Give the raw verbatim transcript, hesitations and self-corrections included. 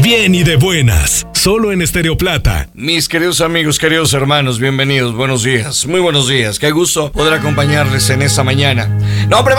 bien y de buenas, solo en Estéreo Plata. Mis queridos amigos, queridos hermanos, bienvenidos, buenos días, muy buenos días. Qué gusto poder acompañarles en esta mañana. No,